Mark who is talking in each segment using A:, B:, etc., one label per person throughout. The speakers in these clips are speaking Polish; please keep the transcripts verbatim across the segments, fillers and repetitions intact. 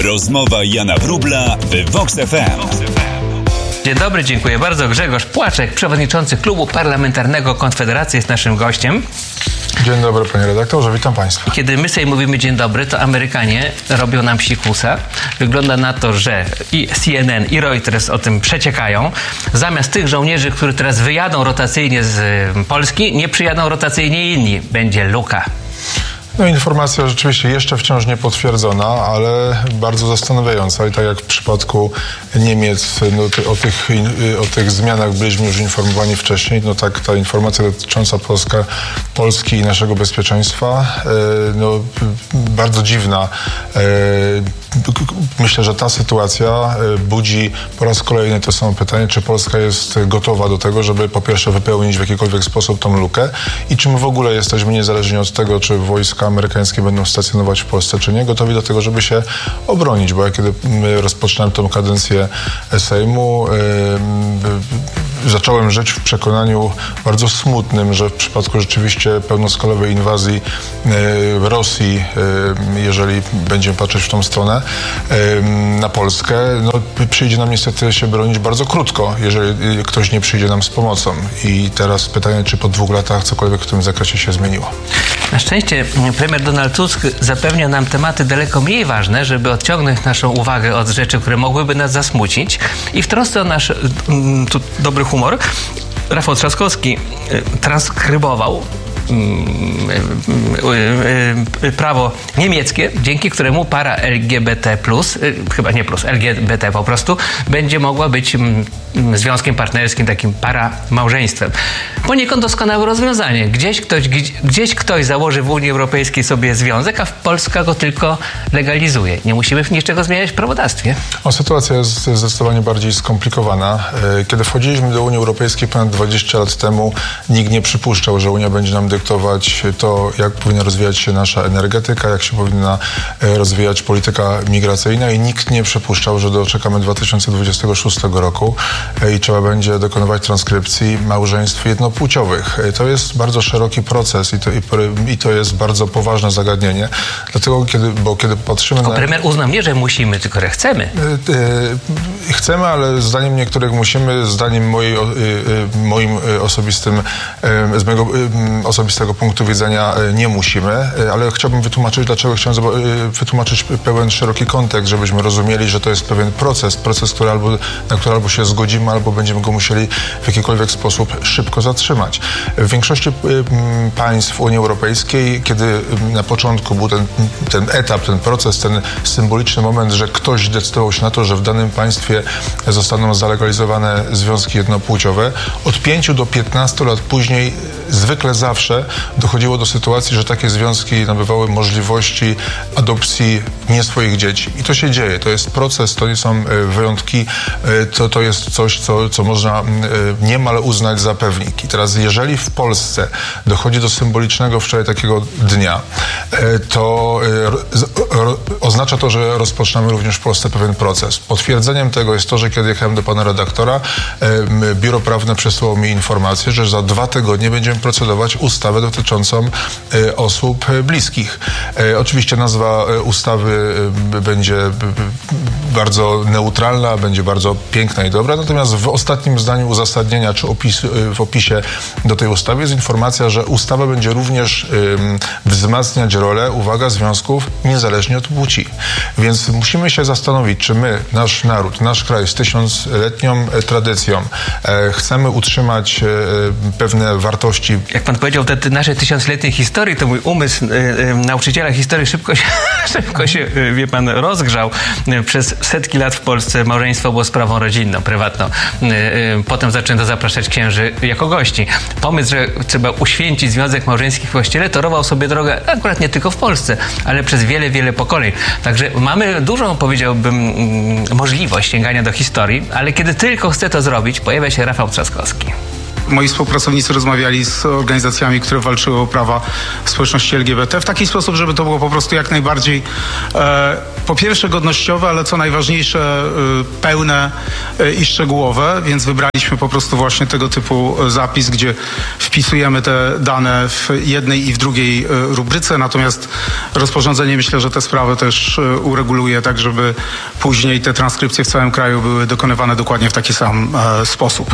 A: Rozmowa Jana Wróbla w Vox F M.
B: Dzień dobry, dziękuję bardzo. Grzegorz Płaczek, przewodniczący Klubu Parlamentarnego Konfederacja, jest naszym gościem.
C: Dzień dobry, panie redaktorze, witam państwa.
B: Kiedy my sobie mówimy dzień dobry, to Amerykanie robią nam psikusa. Wygląda na to, że i C N N, i Reuters o tym przeciekają. Zamiast tych żołnierzy, którzy teraz wyjadą rotacyjnie z Polski, nie przyjadą rotacyjnie inni. Będzie luka.
C: No, informacja rzeczywiście jeszcze wciąż nie potwierdzona, ale bardzo zastanawiająca. I tak jak w przypadku Niemiec, no, ty, o, tych, o tych zmianach byliśmy już informowani wcześniej, no tak ta informacja dotycząca Polska, Polski i naszego bezpieczeństwa, e, no, bardzo dziwna. E, myślę, że ta sytuacja budzi po raz kolejny to samo pytanie, czy Polska jest gotowa do tego, żeby po pierwsze wypełnić w jakikolwiek sposób tą lukę i czy my w ogóle jesteśmy, niezależnie od tego, czy wojska amerykańskie będą stacjonować w Polsce, czy nie, gotowi do tego, żeby się obronić, bo ja kiedy rozpoczynałem tę kadencję Sejmu, yy, zacząłem żyć w przekonaniu bardzo smutnym, że w przypadku rzeczywiście pełnoskalowej inwazji yy, Rosji, yy, jeżeli będziemy patrzeć w tą stronę, yy, na Polskę, no, przyjdzie nam niestety się bronić bardzo krótko, jeżeli ktoś nie przyjdzie nam z pomocą. I teraz pytanie, czy po dwóch latach cokolwiek w tym zakresie się zmieniło.
B: Na szczęście premier Donald Tusk zapewnia nam tematy daleko mniej ważne, żeby odciągnąć naszą uwagę od rzeczy, które mogłyby nas zasmucić. I w trosce o nasz tu, dobry humor Rafał Trzaskowski transkrybował prawo niemieckie, dzięki któremu para L G B T plus, chyba nie plus, L G B T po prostu, będzie mogła być związkiem partnerskim, takim paramałżeństwem. Poniekąd doskonałe rozwiązanie. Gdzieś ktoś, gdzieś ktoś założy w Unii Europejskiej sobie związek, a Polska go tylko legalizuje. Nie musimy niczego zmieniać w prawodawstwie.
C: O, sytuacja jest zdecydowanie bardziej skomplikowana. Kiedy wchodziliśmy do Unii Europejskiej ponad dwadzieścia lat temu, nikt nie przypuszczał, że Unia będzie nam dyktować to, jak powinna rozwijać się nasza energetyka, jak się powinna rozwijać polityka migracyjna i nikt nie przypuszczał, że doczekamy dwa tysiące dwudziestego szóstego roku i trzeba będzie dokonywać transkrypcji małżeństw jednopłciowych. To jest bardzo szeroki proces i to, i, i to jest bardzo poważne zagadnienie. Dlatego, kiedy, bo kiedy patrzymy
B: tylko
C: na...
B: premier uznał nie, że musimy, tylko że chcemy.
C: Yy, chcemy, ale zdaniem niektórych musimy, zdaniem mojej, yy, yy, moim osobistym, yy, z mojego yy, osobistego punktu widzenia yy, nie musimy, yy, ale chciałbym wytłumaczyć, dlaczego chciałem yy, wytłumaczyć pełen szeroki kontekst, żebyśmy rozumieli, że to jest pewien proces, proces, który albo, na który albo się zgodzimy, albo będziemy go musieli w jakikolwiek sposób szybko zatrzymać. W większości państw Unii Europejskiej, kiedy na początku był ten, ten etap, ten proces, ten symboliczny moment, że ktoś decydował się na to, że w danym państwie zostaną zalegalizowane związki jednopłciowe, od pięciu do piętnastu lat później zwykle zawsze dochodziło do sytuacji, że takie związki nabywały możliwości adopcji nie swoich dzieci. I to się dzieje. To jest proces, to nie są wyjątki, to, to jest coś, co, co można niemal uznać za pewnik. I teraz, jeżeli w Polsce dochodzi do symbolicznego wczoraj takiego dnia, to oznacza to, że rozpoczynamy również w Polsce pewien proces. Potwierdzeniem tego jest to, że kiedy jechałem do pana redaktora, biuro prawne przesłało mi informację, że za dwa tygodnie będziemy procedować ustawę dotyczącą osób bliskich. Oczywiście nazwa ustawy będzie bardzo neutralna, będzie bardzo piękna i dobra, natomiast w ostatnim zdaniu uzasadnienia czy opis, w opisie do tej ustawy jest informacja, że ustawa będzie również ym, wzmacniać rolę, uwaga, związków niezależnie od płci. Więc musimy się zastanowić, czy my, nasz naród, nasz kraj z tysiącletnią e, tradycją e, chcemy utrzymać e, pewne wartości.
B: Jak pan powiedział, te, te nasze tysiącletniej historii, to mój umysł e, e, nauczyciela historii szybko się, szybko się e, wie pan, rozgrzał. E, przez setki lat w Polsce małżeństwo było sprawą rodzinną, prywatną. E, e, potem zaczęto zapraszać księży jako gości. Pomysł, że trzeba uświęcić związek małżeński w kościele, torował sobie drogę akurat nie tylko w Polsce, ale przez wiele, wiele pokoleń. Także mamy dużą, powiedziałbym, możliwość sięgania do historii, ale kiedy tylko chce to zrobić, pojawia się Rafał Trzaskowski.
D: moi współpracownicy rozmawiali z organizacjami, które walczyły o prawa społeczności L G B T w taki sposób, żeby to było po prostu jak najbardziej e, po pierwsze godnościowe, ale co najważniejsze e, pełne e, i szczegółowe, więc wybraliśmy po prostu właśnie tego typu zapis, gdzie wpisujemy te dane w jednej i w drugiej e, rubryce, natomiast rozporządzenie myślę, że te sprawy też e, ureguluje tak, żeby później te transkrypcje w całym kraju były dokonywane dokładnie w taki sam e, sposób.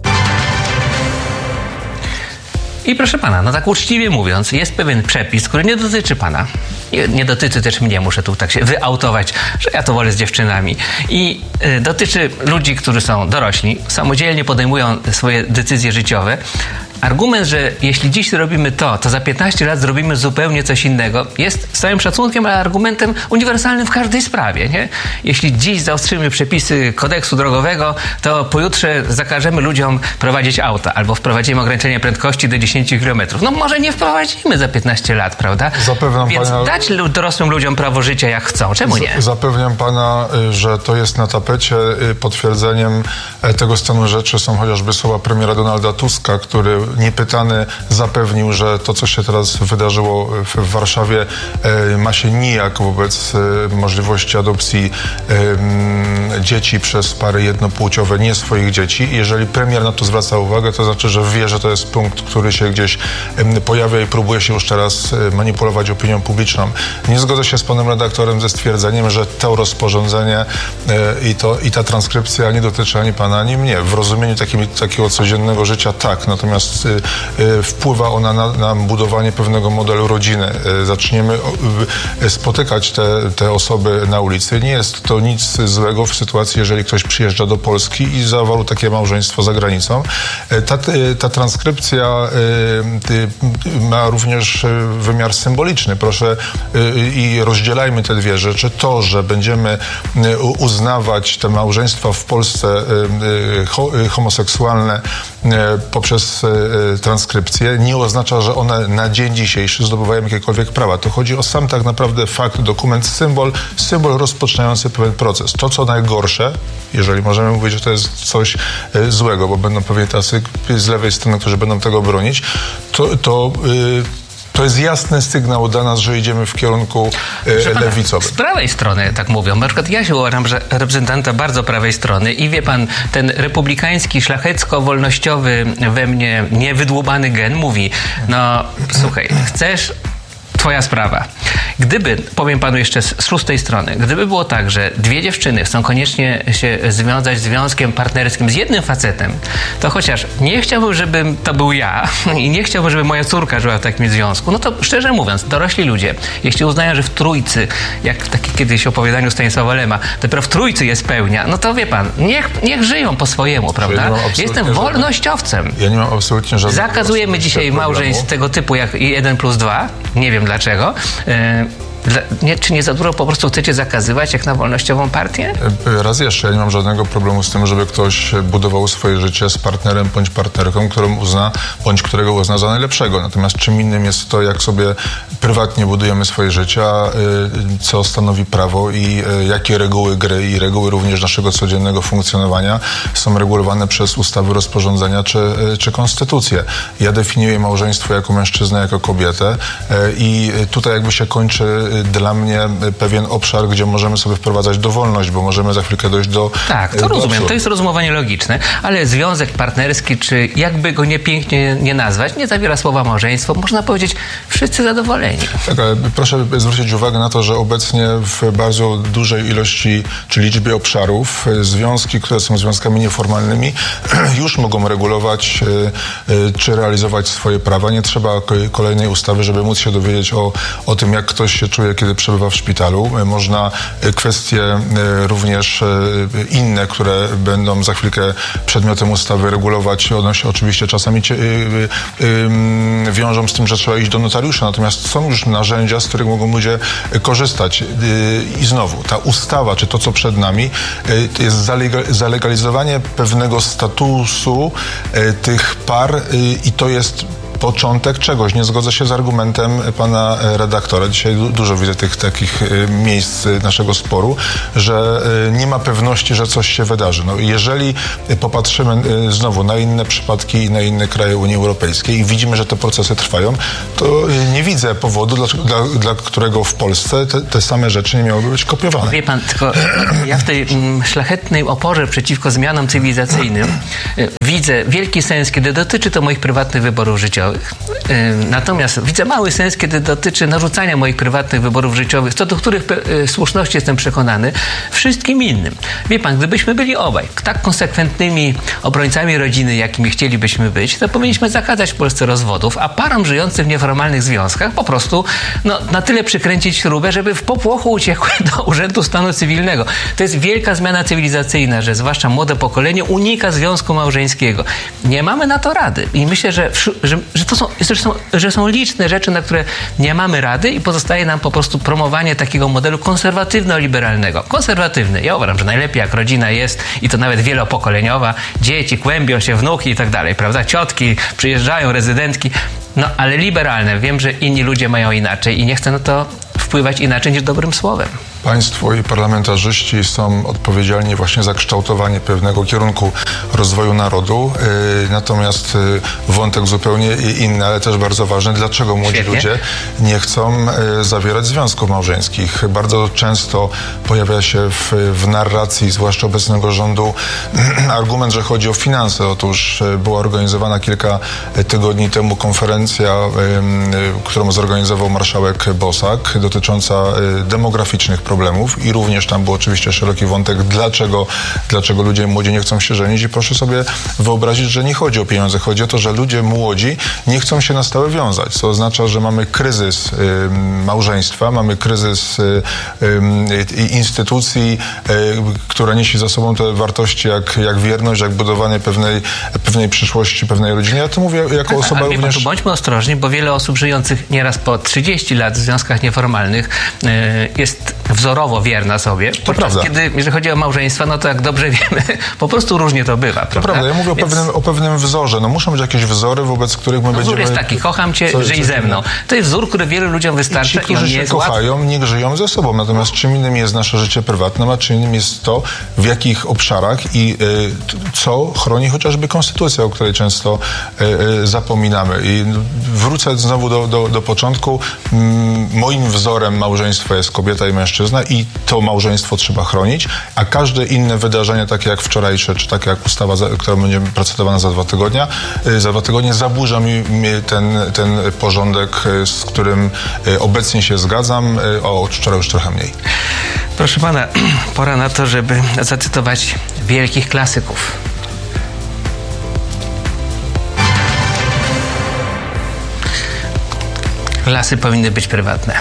B: I proszę pana, no tak uczciwie mówiąc, jest pewien przepis, który nie dotyczy pana. Nie, nie dotyczy też mnie, muszę tu tak się wyautować, że ja to wolę z dziewczynami. I y, dotyczy ludzi, którzy są dorośli, samodzielnie podejmują swoje decyzje życiowe. Argument, że jeśli dziś robimy to, to za piętnaście lat zrobimy zupełnie coś innego, jest z całym szacunkiem, ale argumentem uniwersalnym w każdej sprawie, nie? Jeśli dziś zaostrzymy przepisy kodeksu drogowego, to pojutrze zakażemy ludziom prowadzić auta albo wprowadzimy ograniczenie prędkości do dziesięć kilometrów. No może nie wprowadzimy za piętnaście lat, prawda?
C: Zapewniam
B: Więc
C: pana,
B: dać dorosłym ludziom prawo życia jak chcą. Czemu nie?
C: Zapewniam pana, że to jest na tapecie. Potwierdzeniem tego stanu rzeczy są chociażby słowa premiera Donalda Tuska, który niepytany zapewnił, że to, co się teraz wydarzyło w Warszawie, ma się nijak wobec możliwości adopcji dzieci przez pary jednopłciowe, nie swoich dzieci. Jeżeli premier na to zwraca uwagę, to znaczy, że wie, że to jest punkt, który się gdzieś pojawia i próbuje się już teraz manipulować opinią publiczną. Nie zgodzę się z panem redaktorem ze stwierdzeniem, że to rozporządzenie i, to, i ta transkrypcja nie dotyczy ani pana, ani mnie. W rozumieniu takim, takiego codziennego życia tak, natomiast wpływa ona na, na budowanie pewnego modelu rodziny. Zaczniemy spotykać te, te osoby na ulicy. Nie jest to nic złego w sytuacji, jeżeli ktoś przyjeżdża do Polski i zawarł takie małżeństwo za granicą. Ta, ta transkrypcja ma również wymiar symboliczny. Proszę i rozdzielajmy te dwie rzeczy. To, że będziemy uznawać te małżeństwa w Polsce homoseksualne poprzez transkrypcję, nie oznacza, że one na dzień dzisiejszy zdobywają jakiekolwiek prawa. To chodzi o sam tak naprawdę fakt, dokument, symbol, symbol rozpoczynający pewien proces. To, co najgorsze, jeżeli możemy mówić, że to jest coś złego, bo będą pewnie tacy z lewej strony, którzy będą tego bronić, to, to yy, To jest jasny sygnał dla nas, że idziemy w kierunku e, lewicowym.
B: Z prawej strony tak mówią. Na przykład ja się uważam, że reprezentanta bardzo prawej strony i wie pan, ten republikański, szlachecko-wolnościowy we mnie niewydłubany gen mówi, no słuchaj, chcesz... Twoja sprawa. Gdyby, powiem panu jeszcze z szóstej strony, gdyby było tak, że dwie dziewczyny chcą koniecznie się związać związkiem partnerskim z jednym facetem, to chociaż nie chciałbym, żebym to był ja i nie chciałbym, żeby moja córka żyła w takim związku, no to szczerze mówiąc, dorośli ludzie, jeśli uznają, że w trójcy, jak w takim kiedyś opowiadaniu Stanisława Lema, dopiero w trójcy jest pełnia, no to wie pan, niech, niech żyją po swojemu, prawda? Ja Jestem wolnościowcem.
C: Ja nie mam absolutnie żadnego...
B: Zakazujemy dzisiaj małżeństw tego typu jak jeden plus dwa. Nie wiem dlaczego. Dla, nie, czy nie za dużo po prostu chcecie zakazywać jak na wolnościową partię?
C: Raz jeszcze, ja nie mam żadnego problemu z tym, żeby ktoś budował swoje życie z partnerem bądź partnerką, którą uzna, bądź którego uzna za najlepszego. Natomiast czym innym jest to, jak sobie prywatnie budujemy swoje życia, co stanowi prawo i jakie reguły gry i reguły również naszego codziennego funkcjonowania są regulowane przez ustawy, rozporządzenia czy, czy konstytucję. Ja definiuję małżeństwo jako mężczyznę, jako kobietę i tutaj jakby się kończy dla mnie pewien obszar, gdzie możemy sobie wprowadzać dowolność, bo możemy za chwilkę dojść do...
B: Tak, to rozumiem, absurdu. To jest rozumowanie logiczne, ale związek partnerski, czy jakby go nie pięknie nie nazwać, nie zawiera słowa małżeństwo, można powiedzieć, wszyscy zadowoleni.
C: Tak, ale proszę zwrócić uwagę na to, że obecnie w bardzo dużej ilości, czy liczbie obszarów, związki, które są związkami nieformalnymi, już mogą regulować, czy realizować swoje prawa. Nie trzeba kolejnej ustawy, żeby móc się dowiedzieć o, o tym, jak ktoś się czuje, kiedy przebywa w szpitalu. Można kwestie również inne, które będą za chwilkę przedmiotem ustawy regulować. One się oczywiście czasami wiążą z tym, że trzeba iść do notariusza. Natomiast są już narzędzia, z których mogą ludzie korzystać. I znowu, ta ustawa, czy to, co przed nami, to jest zalegalizowanie pewnego statusu tych par i to jest początek czegoś. Nie zgodzę się z argumentem pana redaktora. Dzisiaj du- dużo widzę tych takich miejsc naszego sporu, że nie ma pewności, że coś się wydarzy. No, jeżeli popatrzymy znowu na inne przypadki i na inne kraje Unii Europejskiej i widzimy, że te procesy trwają, to nie widzę powodu, dla, dla, dla którego w Polsce te, te same rzeczy nie miałyby być kopiowane.
B: Wie pan, tylko ja w tej mm, szlachetnej oporze przeciwko zmianom cywilizacyjnym y, widzę wielki sens, kiedy dotyczy to moich prywatnych wyborów życiowych. Y, natomiast widzę mały sens, kiedy dotyczy narzucania moich prywatnych wyborów życiowych, co do których y, słuszności jestem przekonany, wszystkim innym. Wie pan, gdybyśmy byli obaj tak konsekwentnymi obrońcami rodziny, jakimi chcielibyśmy być, to powinniśmy zakazać w Polsce rozwodów, a parom żyjącym w nieformalnych związkach po prostu no, na tyle przykręcić śrubę, żeby w popłochu uciekły do Urzędu Stanu Cywilnego. To jest wielka zmiana cywilizacyjna, że zwłaszcza młode pokolenie unika związku małżeńskiego. Nie mamy na to rady. I myślę, że, że, że to są, że są, że są liczne rzeczy, na które nie mamy rady i pozostaje nam po prostu promowanie takiego modelu konserwatywno-liberalnego. Konserwatywny. Ja uważam, że najlepiej jak rodzina jest i to nawet wielopokoleniowa. Dzieci kłębią się, wnuki i tak dalej, prawda? Ciotki, przyjeżdżają, rezydentki. No, ale liberalne. Wiem, że inni ludzie mają inaczej i nie chcę na to wpływać inaczej niż dobrym słowem.
C: Państwo i parlamentarzyści są odpowiedzialni właśnie za kształtowanie pewnego kierunku rozwoju narodu. Yy, natomiast yy, wątek zupełnie inny, ale też bardzo ważny. Dlaczego młodzi
B: Świetnie.
C: ludzie nie chcą yy, zawierać związków małżeńskich? Bardzo często pojawia się w, w narracji, zwłaszcza obecnego rządu, argument, że chodzi o finanse. Otóż yy, była organizowana kilka tygodni temu konferencja, yy, którą zorganizował marszałek Bosak, dotycząca yy, demograficznych problemów. problemów i również tam był oczywiście szeroki wątek, dlaczego, dlaczego ludzie młodzi nie chcą się żenić i proszę sobie wyobrazić, że nie chodzi o pieniądze, chodzi o to, że ludzie młodzi nie chcą się na stałe wiązać, co oznacza, że mamy kryzys y, małżeństwa, mamy kryzys y, y, instytucji, y, która niesie za sobą te wartości jak, jak wierność, jak budowanie pewnej, pewnej przyszłości, pewnej rodziny. Ja to mówię jako osoba
B: ale
C: również...
B: Pan, tu bądźmy ostrożni, bo wiele osób żyjących nieraz po trzydzieści lat w związkach nieformalnych y, jest wzorowo wierna sobie.
C: To prawda.
B: Kiedy, jeżeli chodzi o małżeństwa, no to jak dobrze wiemy, po prostu różnie to bywa.
C: To
B: prawda?
C: prawda. Ja mówię
B: Więc...
C: o, pewnym, o pewnym wzorze. No muszą być jakieś wzory, wobec których my
B: no,
C: będziemy...
B: Wzór jest taki, kocham cię,
C: co,
B: żyj
C: co,
B: ze mną. To jest wzór, który wielu ludziom wystarcza.
C: I ci, którzy
B: i
C: się
B: jest
C: kochają,
B: łatwy.
C: niech żyją ze sobą. Natomiast czym innym jest nasze życie prywatne, a czym innym jest to, w jakich obszarach i y, co chroni chociażby konstytucja, o której często y, y, zapominamy. I wrócę znowu do, do, do początku. Mm, moim wzorem małżeństwa jest kobieta i mężczyzna i to małżeństwo trzeba chronić, a każde inne wydarzenie, takie jak wczorajsze, czy takie jak ustawa, za, która będzie procedowana za dwa tygodnie, y, za dwa tygodnie zaburza mi, mi ten, ten porządek, y, z którym y, obecnie się zgadzam, y, o wczoraj już trochę mniej.
B: Proszę pana, pora na to, żeby zacytować wielkich klasyków. Lasy powinny być prywatne.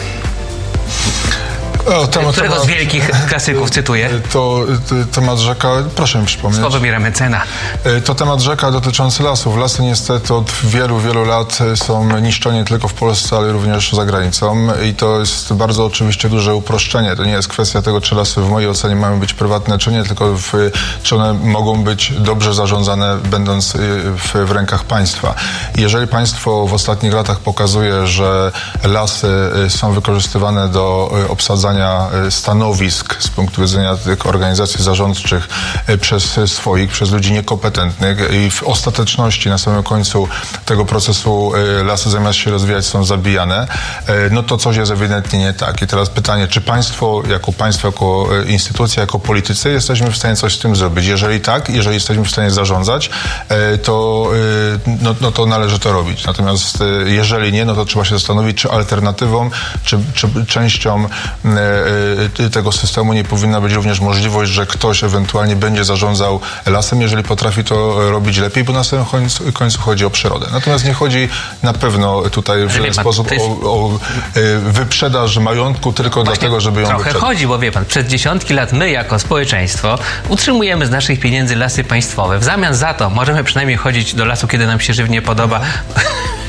C: O, temat,
B: Którego
C: temat,
B: z wielkich klasyków cytuję?
C: To, to temat rzeka, proszę mi przypomnieć.
B: Sławomira Mencena.
C: To temat rzeka dotyczący lasów. Lasy niestety od wielu, wielu lat są niszczone nie tylko w Polsce, ale również za granicą i to jest bardzo oczywiście duże uproszczenie. To nie jest kwestia tego, czy lasy w mojej ocenie mają być prywatne, czy nie, tylko w, czy one mogą być dobrze zarządzane, będąc w, w rękach państwa. Jeżeli państwo w ostatnich latach pokazuje, że lasy są wykorzystywane do obsadzania stanowisk z punktu widzenia tych organizacji zarządczych przez swoich, przez ludzi niekompetentnych i w ostateczności na samym końcu tego procesu lasy zamiast się rozwijać są zabijane, no to coś jest ewidentnie nie tak. I teraz pytanie, czy państwo, jako państwo, jako instytucja, jako politycy jesteśmy w stanie coś z tym zrobić? Jeżeli tak, jeżeli jesteśmy w stanie zarządzać, to, no, no to należy to robić. Natomiast jeżeli nie, no to trzeba się zastanowić, czy alternatywą, czy, czy częścią tego systemu nie powinna być również możliwość, że ktoś ewentualnie będzie zarządzał lasem, jeżeli potrafi to robić lepiej, bo na samym końcu, końcu chodzi o przyrodę. Natomiast nie chodzi na pewno tutaj w żaden sposób jest... o, o wyprzedaż majątku tylko Właśnie dlatego, żeby ją
B: trochę
C: wyprzedać.
B: chodzi, bo wie pan, przez dziesiątki lat my jako społeczeństwo utrzymujemy z naszych pieniędzy lasy państwowe. W zamian za to możemy przynajmniej chodzić do lasu, kiedy nam się żywnie podoba.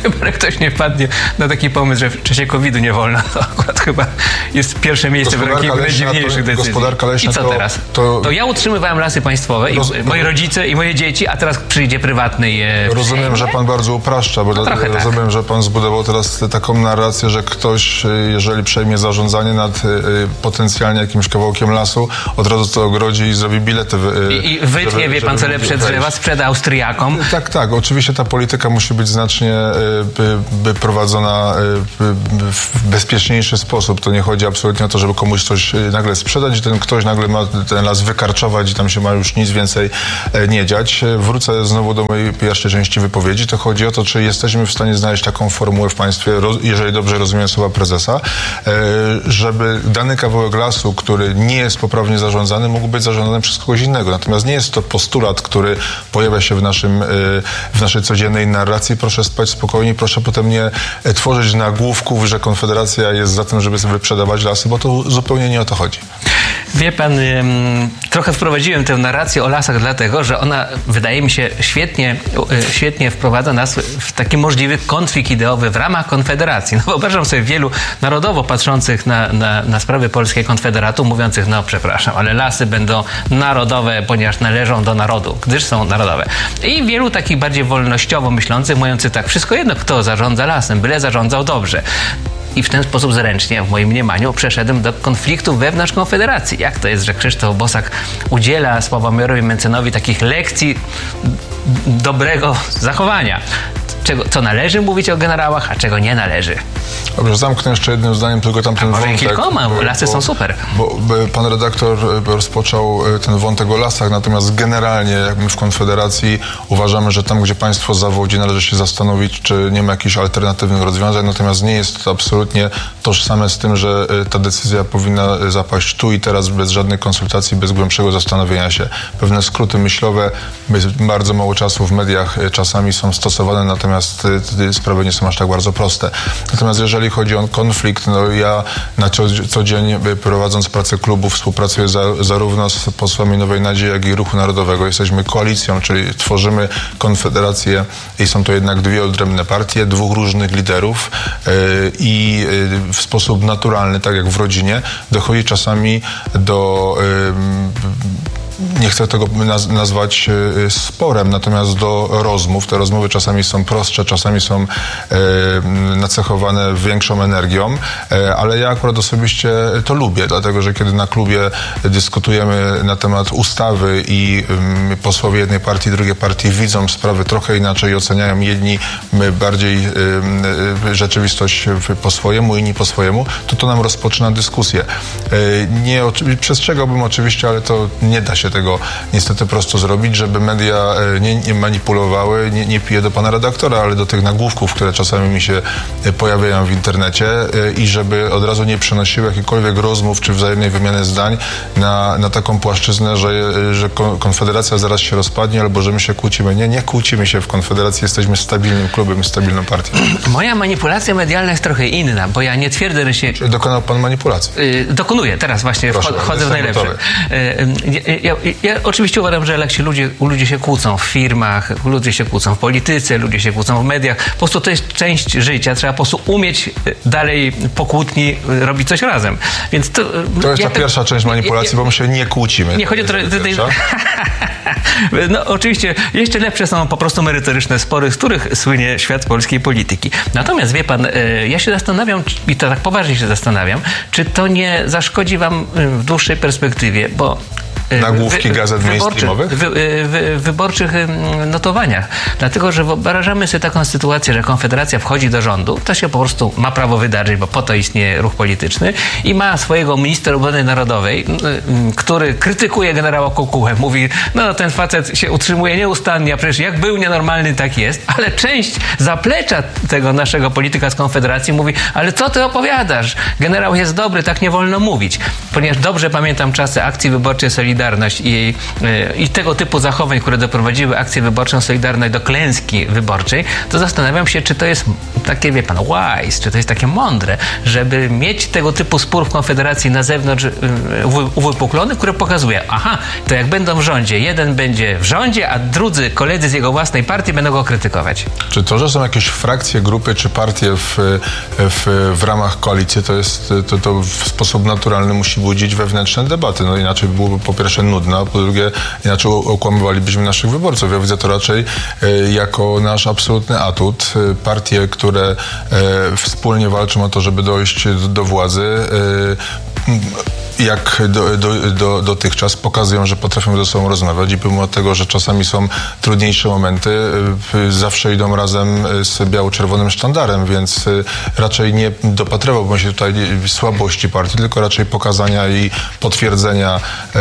B: chyba ktoś nie wpadnie na taki pomysł, że w czasie kowida nie wolno. To akurat chyba jest pierwsze miejsce w rankingu najdziwniejszych decyzji.
C: Gospodarka leśna
B: I co
C: to,
B: teraz?
C: To...
B: to ja utrzymywałem lasy państwowe i
C: Roz...
B: moi rodzice i moje dzieci, a teraz przyjdzie prywatny i je
C: Rozumiem,
B: przejmie?
C: że pan bardzo upraszcza, bo
B: No,
C: do, rozumiem, tak. że pan zbudował teraz taką narrację, że ktoś, jeżeli przejmie zarządzanie nad y, potencjalnie jakimś kawałkiem lasu, od razu to ogrodzi i zrobi bilety. Y,
B: I, i wytnie, żeby, wie pan, co lepsze drzewa, sprzeda Austriakom.
C: Tak, tak. Oczywiście ta polityka musi być znacznie y, by, by prowadzona y, by, w bezpieczniejszy sposób. To nie chodzi absolutnie o to, żeby komuś coś y, nagle sprzedać i ten ktoś nagle ma ten las wykarczować i tam się ma już nic więcej y, nie dziać. Wrócę znowu do mojej pierwszej części wypowiedzi. To chodzi o to, czy jesteśmy w stanie znaleźć taką formułę w państwie, jeżeli dobrze rozumiem słowa prezesa, żeby dany kawałek lasu, który nie jest poprawnie zarządzany, mógł być zarządzany przez kogoś innego. Natomiast nie jest to postulat, który pojawia się w, naszym, w naszej codziennej narracji. Proszę spać spokojnie, proszę potem nie tworzyć nagłówków, że Konfederacja jest za tym, żeby sobie wyprzedawać lasy, bo to zupełnie nie o to chodzi.
B: Wie pan, trochę wprowadziłem tę narrację o lasach dlatego, że ona, wydaje mi się, świetnie, świetnie wprowadza nas w taki możliwy konflikt ideowy w ramach Konfederacji. No, wyobrażam sobie wielu narodowo patrzących na, na, na sprawy polskie konfederatów, mówiących, no przepraszam, ale lasy będą narodowe, ponieważ należą do narodu, gdyż są narodowe. I wielu takich bardziej wolnościowo myślących, mówiących tak, wszystko jedno, kto zarządza lasem, byle zarządzał dobrze. I w ten sposób zręcznie, w moim mniemaniu, przeszedłem do konfliktu wewnątrz Konfederacji. Jak to jest, że Krzysztof Bosak udziela Sławomirowi Mencynowi takich lekcji dobrego zachowania? Czego, co należy mówić o generałach, a czego nie należy?
C: Dobrze, zamknę jeszcze jednym zdaniem tylko tamten
B: może
C: wątek.
B: kilkoma, bo lasy
C: bo,
B: są super.
C: Bo, bo pan redaktor rozpoczął ten wątek o lasach, natomiast generalnie, jak my w Konfederacji uważamy, że tam, gdzie państwo zawodzi, należy się zastanowić, czy nie ma jakichś alternatywnych rozwiązań, natomiast nie jest to absolutnie tożsame z tym, że ta decyzja powinna zapaść tu i teraz bez żadnej konsultacji, bez głębszego zastanowienia się. Pewne skróty myślowe, bardzo mało czasu w mediach czasami są stosowane, natomiast sprawy nie są aż tak bardzo proste. Natomiast jeżeli chodzi o konflikt, no ja na co, co dzień prowadząc pracę klubu współpracuję za, zarówno z posłami Nowej Nadziei, jak i Ruchu Narodowego. Jesteśmy koalicją, czyli tworzymy Konfederację i są to jednak dwie odrębne partie, dwóch różnych liderów yy, i yy, w sposób naturalny, tak jak w rodzinie, dochodzi czasami do yy, nie chcę tego naz- nazwać y, sporem, natomiast do rozmów. Te rozmowy czasami są prostsze, czasami są y, nacechowane większą energią, y, ale ja akurat osobiście to lubię, dlatego że kiedy na klubie dyskutujemy na temat ustawy i y, posłowie jednej partii, drugiej partii widzą sprawy trochę inaczej i oceniają jedni bardziej y, y, rzeczywistość po swojemu, inni po swojemu, to to nam rozpoczyna dyskusję. Y, nie, przestrzegałbym oczywiście, ale to nie da się tego niestety prosto zrobić, żeby media nie, nie manipulowały, nie, nie piję do pana redaktora, ale do tych nagłówków, które czasami mi się pojawiają w internecie i żeby od razu nie przenosiły jakichkolwiek rozmów czy wzajemnej wymiany zdań na, na taką płaszczyznę, że, że Konfederacja zaraz się rozpadnie albo że my się kłócimy. Nie, nie kłócimy się w Konfederacji, jesteśmy stabilnym klubem, stabilną partią. Moja
B: manipulacja medialna jest trochę inna, bo ja nie twierdzę, że się...
C: Czyli dokonał pan manipulacji?
B: Yy, dokonuję, teraz właśnie Proszę, wchodzę w najlepsze. Yy, ja, ja, ja oczywiście uważam, że jak się ludzie, ludzie się kłócą w firmach, ludzie się kłócą w polityce, ludzie się kłócą w mediach, po prostu to jest część życia, trzeba po prostu umieć dalej po kłótni robić coś razem. Więc to,
C: to jest
B: ja
C: ta
B: to,
C: pierwsza część manipulacji, ja, bo my się nie kłócimy.
B: Nie chodzi o to... No oczywiście, jeszcze lepsze są po prostu merytoryczne spory, z których słynie świat polskiej polityki. Natomiast wie pan, ja się zastanawiam, i to tak poważnie się zastanawiam, czy to nie zaszkodzi wam w dłuższej perspektywie, bo
C: nagłówki wy, gazet mainstreamowych?
B: Wy, wy, wy, wyborczych notowaniach. Dlatego, że wyobrażamy sobie taką sytuację, że Konfederacja wchodzi do rządu, to się po prostu ma prawo wydarzyć, bo po to istnieje ruch polityczny i ma swojego ministra obrony narodowej, który krytykuje generała Kukułę. Mówi, no ten facet się utrzymuje nieustannie, a przecież jak był nienormalny, tak jest. Ale część zaplecza tego naszego polityka z Konfederacji mówi, ale co ty opowiadasz? Generał jest dobry, tak nie wolno mówić. Ponieważ dobrze pamiętam czasy akcji wyborczej Solidarności, Solidarność i, i tego typu zachowań, które doprowadziły akcję wyborczą Solidarność do klęski wyborczej, to zastanawiam się, czy to jest takie, wie pan, wise, czy to jest takie mądre, żeby mieć tego typu spór w Konfederacji na zewnątrz uwypuklony, który pokazuje, aha, to jak będą w rządzie, jeden będzie w rządzie, a drudzy koledzy z jego własnej partii będą go krytykować.
C: Czy to, że są jakieś frakcje, grupy czy partie w, w, w ramach koalicji, to jest, to, to w sposób naturalny musi budzić wewnętrzne debaty. No inaczej byłoby po pierwsze nudne, a po drugie inaczej okłamywalibyśmy naszych wyborców. Ja widzę to raczej e, jako nasz absolutny atut. Partie, które e, wspólnie walczą o to, żeby dojść do, do władzy, e, jak do, do, do, dotychczas pokazują, że potrafią ze sobą rozmawiać i pomimo tego, że czasami są trudniejsze momenty, zawsze idą razem z biało-czerwonym sztandarem, więc raczej nie dopatrywałbym się tutaj słabości partii, tylko raczej pokazania i potwierdzenia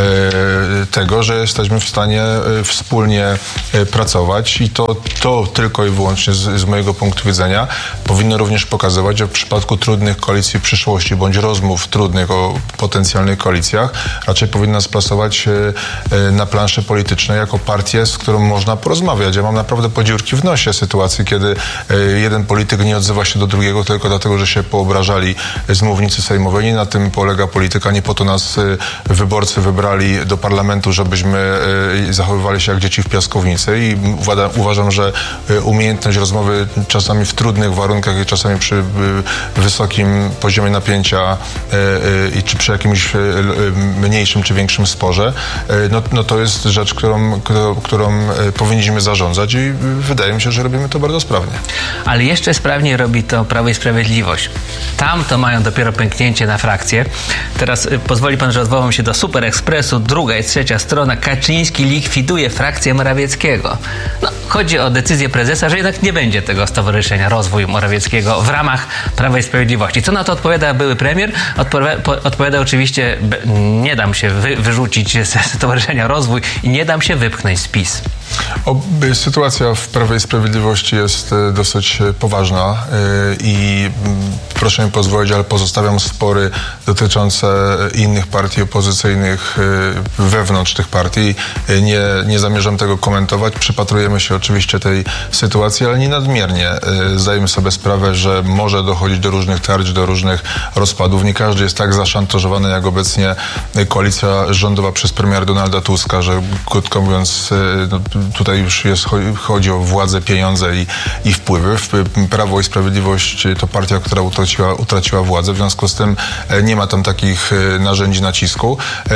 C: tego, że jesteśmy w stanie wspólnie pracować i to, to tylko i wyłącznie z, z mojego punktu widzenia powinno również pokazywać, że w przypadku trudnych koalicji w przyszłości bądź rozmów trudnych o potencjalnych koalicjach, raczej powinna spasować na planszy politycznej jako partię, z którą można porozmawiać. Ja mam naprawdę podziurki w nosie sytuacji, kiedy jeden polityk nie odzywa się do drugiego tylko dlatego, że się poobrażali z mównicy sejmowej. Nie na tym polega polityka. Nie po to nas wyborcy wybrali do parlamentu, żebyśmy zachowywali się jak dzieci w piaskownicy i uważam, że umiejętność rozmowy czasami w trudnych warunkach i czasami przy wysokim poziomie napięcia i czy przy jakimś mniejszym czy większym sporze, no, no to jest rzecz, którą, którą, którą powinniśmy zarządzać i wydaje mi się, że robimy to bardzo sprawnie.
B: Ale jeszcze sprawniej robi to Prawo i Sprawiedliwość. Tam to mają dopiero pęknięcie na frakcję. Teraz pozwoli pan, że odwołam się do Super Expressu. Druga i trzecia strona. Kaczyński likwiduje frakcję Morawieckiego. No, chodzi o decyzję prezesa, że jednak nie będzie tego stowarzyszenia Rozwój Morawieckiego w ramach Prawa i Sprawiedliwości. Co na to odpowiada były premier? Odpowiada, odpowiada oczywiście, nie dam się wy, wyrzucić ze Stowarzyszenia Rozwój i nie dam się wypchnąć z PiS.
C: O, sytuacja w Prawie i Sprawiedliwości jest dosyć poważna i proszę mi pozwolić, ale pozostawiam spory dotyczące innych partii opozycyjnych wewnątrz tych partii. Nie, nie zamierzam tego komentować. Przypatrujemy się oczywiście tej sytuacji, ale nie nadmiernie. Zdajemy sobie sprawę, że może dochodzić do różnych tarć, do różnych rozpadów. Nie każdy jest tak zaszantażowany jak obecnie koalicja rządowa przez premiera Donalda Tuska, że krótko mówiąc, no, tutaj już jest, chodzi o władzę, pieniądze i, i wpływy. Prawo i Sprawiedliwość to partia, która utraciła, utraciła władzę, w związku z tym nie ma tam takich narzędzi nacisku.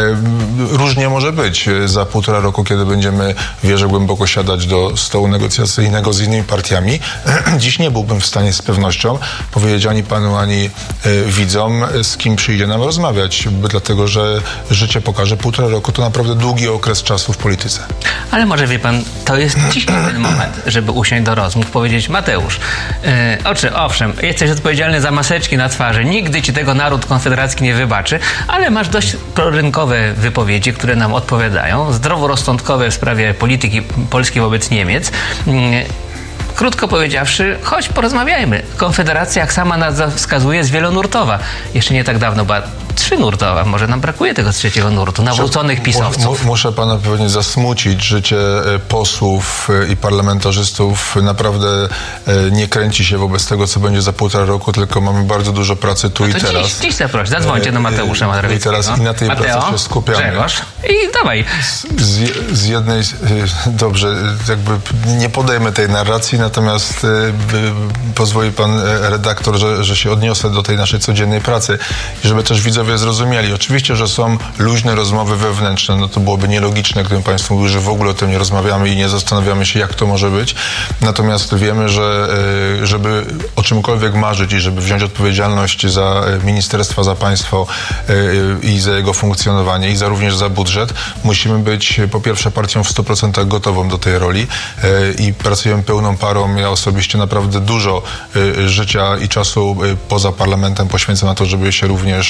C: Różnie może być. Za półtora roku, kiedy będziemy w wierze głęboko siadać do stołu negocjacyjnego z innymi partiami, dziś nie byłbym w stanie z pewnością powiedzieć ani panu, ani widzom, z kim przyjdzie nam rozmawiać, dlatego, że życie pokaże, półtora roku to naprawdę długi okres czasu w polityce.
B: Ale może wie pan, to jest dziś ten moment, żeby usiąść do rozmów, powiedzieć: Mateusz, yy, oczy, owszem, jesteś odpowiedzialny za maseczki na twarzy, nigdy ci tego naród konfederacki nie wybaczy, ale masz dość prorynkowe wypowiedzi, które nam odpowiadają, zdroworozsądkowe w sprawie polityki Polski wobec Niemiec. Yy, Krótko powiedziawszy, chodź porozmawiajmy. Konfederacja, jak sama nazwa wskazuje, jest wielonurtowa. Jeszcze nie tak dawno była trzynurtowa. Może nam brakuje tego trzeciego nurtu, nawróconych pisowców.
C: Muszę pana pewnie zasmucić. Życie posłów i parlamentarzystów naprawdę nie kręci się wobec tego, co będzie za półtora roku, tylko mamy bardzo dużo pracy tu
B: no
C: i teraz.
B: Dziś, dziś zaproś, zadzwońcie do Mateusza Morawieckiego.
C: I teraz i na tej
B: Mateo,
C: pracy się skupiamy.
B: Grzegorz, i dawaj.
C: Z, z jednej... Dobrze, jakby nie podejmę tej narracji, natomiast y, y, pozwoli pan redaktor, że, że się odniosę do tej naszej codziennej pracy i żeby też widzowie zrozumieli. Oczywiście, że są luźne rozmowy wewnętrzne, no to byłoby nielogiczne, gdybym państwu mówił, że w ogóle o tym nie rozmawiamy i nie zastanawiamy się, jak to może być. Natomiast wiemy, że y, żeby o czymkolwiek marzyć i żeby wziąć odpowiedzialność za ministerstwa, za państwo y, i za jego funkcjonowanie i za również za budżet, musimy być po pierwsze partią w stu procentach gotową do tej roli y, i pracujemy pełną parą. Ja osobiście naprawdę dużo y, życia i czasu y, poza parlamentem poświęcam na to, żeby się również y,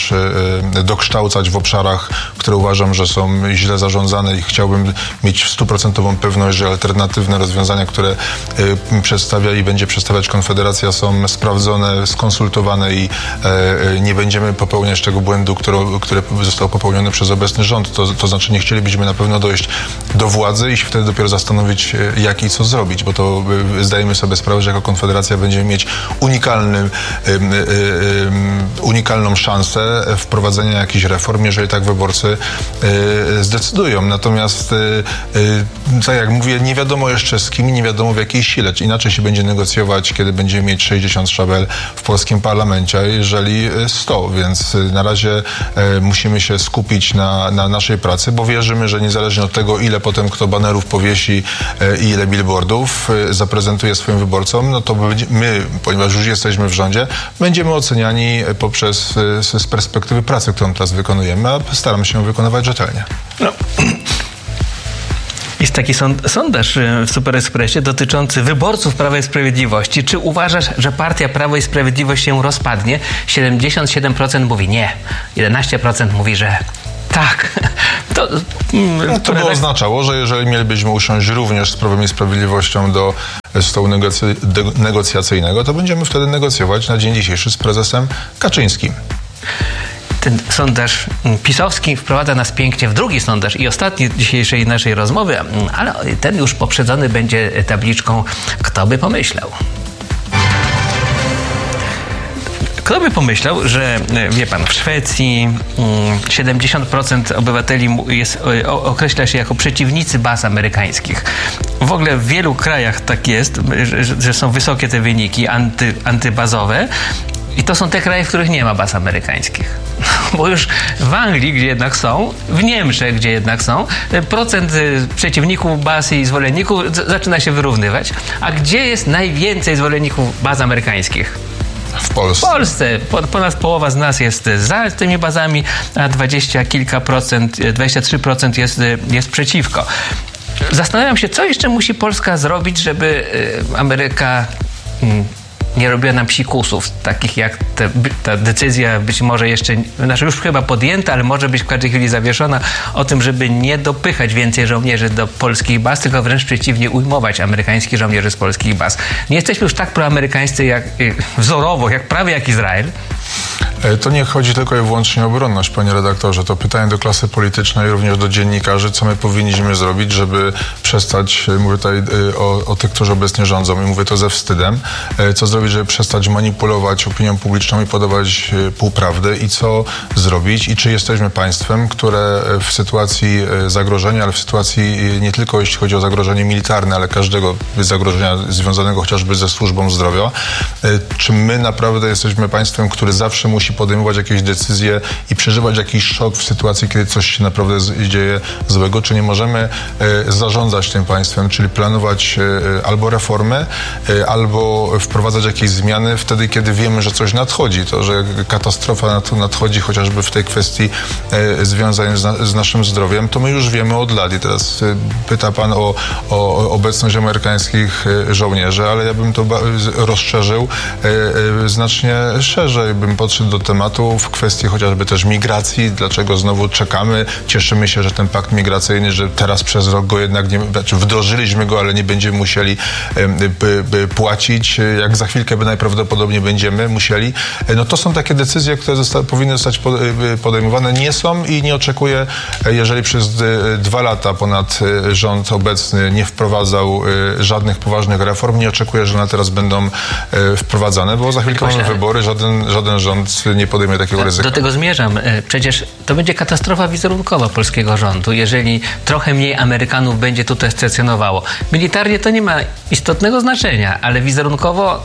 C: dokształcać w obszarach, które uważam, że są źle zarządzane i chciałbym mieć stuprocentową pewność, że alternatywne rozwiązania, które przedstawia i będzie przedstawiać Konfederacja, są sprawdzone, skonsultowane i nie będziemy popełniać tego błędu, który, który został popełniony przez obecny rząd. To, to znaczy nie chcielibyśmy na pewno dojść do władzy i się wtedy dopiero zastanowić, jak i co zrobić, bo to zdajemy sobie sprawę, że jako Konfederacja będziemy mieć unikalny, um, um, um, unikalną szansę wprowadzenia jakichś reform, jeżeli tak wyborcy um, zdecydują. Natomiast um, tak jak mówię, nie wiadomo jeszcze z kim, nie wiadomo w jakiej sile. Inaczej się będzie negocjować, kiedy będziemy mieć sześćdziesiąt szabel w polskim parlamencie, jeżeli sto, więc na razie um, musimy się skupić na, na naszej pracy, bo wierzymy, że niezależnie od tego, ile potem kto banerów powiesi um, i ile billboardów um, zaprezentuje swoim wyborcom, no to my, ponieważ już jesteśmy w rządzie, będziemy oceniani poprzez z perspektywy pracy, którą teraz wykonujemy, a staramy się wykonywać rzetelnie. No.
B: Jest taki sąd, sondaż w Super Expressie dotyczący wyborców Prawa i Sprawiedliwości. Czy uważasz, że partia Prawo i Sprawiedliwość się rozpadnie? siedemdziesiąt siedem procent mówi nie, jedenaście procent mówi, że tak. To,
C: no, to by tak oznaczało, że jeżeli mielibyśmy usiąść również z Prawem i Sprawiedliwością do stołu negocy- negocjacyjnego, to będziemy wtedy negocjować na dzień dzisiejszy z prezesem Kaczyńskim.
B: Ten sondaż pisowski wprowadza nas pięknie w drugi sondaż i ostatni dzisiejszej naszej rozmowy, ale ten już poprzedzony będzie tabliczką "Kto by pomyślał?". Kto by pomyślał, że, wie pan, w Szwecji siedemdziesiąt procent obywateli jest, określa się jako przeciwnicy baz amerykańskich. W ogóle w wielu krajach tak jest, że, że są wysokie te wyniki anty, antybazowe. I to są te kraje, w których nie ma baz amerykańskich. Bo już w Anglii, gdzie jednak są, w Niemczech, gdzie jednak są, procent przeciwników baz i zwolenników zaczyna się wyrównywać. A gdzie jest najwięcej zwolenników baz amerykańskich?
C: W Polsce.
B: W Polsce. Ponad połowa z nas jest za tymi bazami, a dwadzieścia kilka procent, dwadzieścia trzy procent jest, jest przeciwko. Zastanawiam się, co jeszcze musi Polska zrobić, żeby Ameryka nie robiła nam psikusów, takich jak te, ta decyzja być może jeszcze, znaczy już chyba podjęta, ale może być w każdej chwili zawieszona, o tym, żeby nie dopychać więcej żołnierzy do polskich baz, tylko wręcz przeciwnie, ujmować amerykańskich żołnierzy z polskich baz. Nie jesteśmy już tak proamerykańscy jak, wzorowo, jak prawie jak Izrael.
C: To nie chodzi tylko i wyłącznie o obronność, panie redaktorze. To pytanie do klasy politycznej, również do dziennikarzy, co my powinniśmy zrobić, żeby przestać, mówię tutaj o, o tych, którzy obecnie rządzą i mówię to ze wstydem, co zrobić, żeby przestać manipulować opinią publiczną i podawać półprawdy i co zrobić i czy jesteśmy państwem, które w sytuacji zagrożenia, ale w sytuacji nie tylko jeśli chodzi o zagrożenie militarne, ale każdego zagrożenia związanego chociażby ze służbą zdrowia, czy my naprawdę jesteśmy państwem, które zawsze musi podejmować jakieś decyzje i przeżywać jakiś szok w sytuacji, kiedy coś się naprawdę z- dzieje złego, czy nie możemy e, zarządzać tym państwem, czyli planować e, albo reformy, e, albo wprowadzać jakieś zmiany wtedy, kiedy wiemy, że coś nadchodzi. To, że katastrofa nad, nadchodzi chociażby w tej kwestii e, związanej z, na, z naszym zdrowiem, to my już wiemy od lat. I teraz e, pyta pan o, o obecność amerykańskich e, żołnierzy, ale ja bym to ba- rozszerzył e, e, znacznie szerzej. Bym podszedł do tematu w kwestii chociażby też migracji. Dlaczego znowu czekamy? Cieszymy się, że ten pakt migracyjny, że teraz przez rok go jednak nie, znaczy wdrożyliśmy go, ale nie będziemy musieli by, by płacić, jak za chwilkę by najprawdopodobniej będziemy musieli. No to są takie decyzje, które zosta- powinny zostać podejmowane. Nie są i nie oczekuję, jeżeli przez dwa lata ponad rząd obecny nie wprowadzał żadnych poważnych reform, nie oczekuję, że one teraz będą wprowadzane, bo za chwilkę mamy wybory, żaden, żaden rząd nie podejmie takiego ryzyka.
B: Do tego zmierzam. Przecież to będzie katastrofa wizerunkowa polskiego rządu, jeżeli trochę mniej Amerykanów będzie tutaj stacjonowało. Militarnie to nie ma istotnego znaczenia, ale wizerunkowo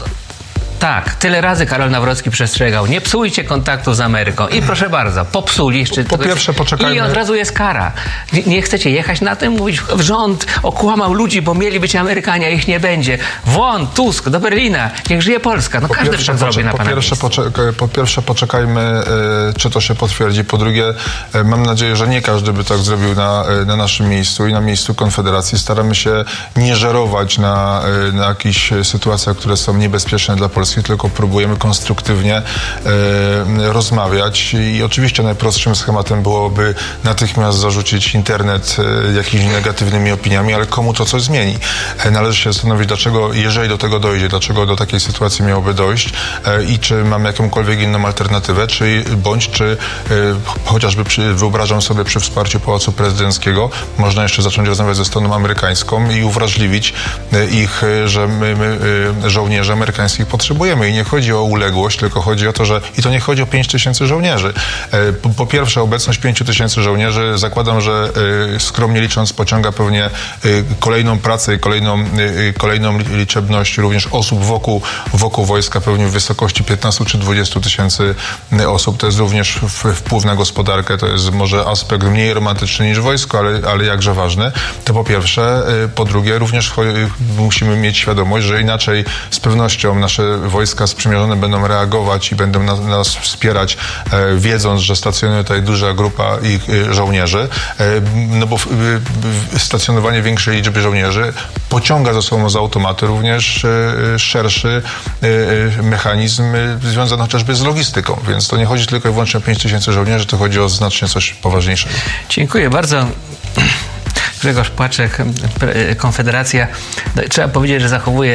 B: tak. Tyle razy Karol Nawrocki przestrzegał. Nie psujcie kontaktu z Ameryką. I proszę bardzo, popsuli jeszcze.
C: Po pierwsze poczekajmy.
B: I od razu jest kara. Nie, nie chcecie jechać na tym? Mówić, rząd okłamał ludzi, bo mieli być Amerykanie, a ich nie będzie. Won, Tusk, do Berlina. Niech żyje Polska. No
C: po
B: każdy
C: pierwsze,
B: tak zrobi na
C: po
B: pana
C: pierwsze,
B: miejscu.
C: poczek- po pierwsze poczekajmy, e, czy to się potwierdzi. Po drugie, e, mam nadzieję, że nie każdy by tak zrobił na, e, na naszym miejscu i na miejscu Konfederacji. Staramy się nie żerować na, e, na jakichś sytuacjach, które są niebezpieczne dla Polski. informacji, tylko próbujemy konstruktywnie e, rozmawiać i oczywiście najprostszym schematem byłoby natychmiast zarzucić internet e, jakimiś negatywnymi opiniami, ale komu to coś zmieni? E, należy się zastanowić, dlaczego, jeżeli do tego dojdzie, dlaczego do takiej sytuacji miałoby dojść e, i czy mamy jakąkolwiek inną alternatywę, czy bądź czy e, chociażby przy, wyobrażam sobie przy wsparciu Pałacu Prezydenckiego można jeszcze zacząć rozmawiać ze stroną amerykańską i uwrażliwić ich, że my, my żołnierzy amerykańskich potrzebujemy. I nie chodzi o uległość, tylko chodzi o to, że i to nie chodzi o pięć tysięcy żołnierzy. Po, po pierwsze, obecność pięciu tysięcy żołnierzy, zakładam, że skromnie licząc pociąga pewnie kolejną pracę i kolejną, kolejną liczebność również osób wokół, wokół wojska, pewnie w wysokości piętnastu czy dwudziestu tysięcy osób. To jest również wpływ na gospodarkę, to jest może aspekt mniej romantyczny niż wojsko, ale, ale jakże ważny. To po pierwsze. Po drugie, również musimy mieć świadomość, że inaczej z pewnością nasze wojska sprzymierzone będą reagować i będą nas, nas wspierać, e, wiedząc, że stacjonuje tutaj duża grupa ich e, żołnierzy, e, no bo e, stacjonowanie większej liczby żołnierzy pociąga za sobą z automatu również e, szerszy e, mechanizm e, związany chociażby z logistyką, więc to nie chodzi tylko i wyłącznie o pięć tysięcy żołnierzy, to chodzi o znacznie coś poważniejszego.
B: Dziękuję bardzo. Grzegorz Płaczek, Konfederacja, trzeba powiedzieć, że zachowuje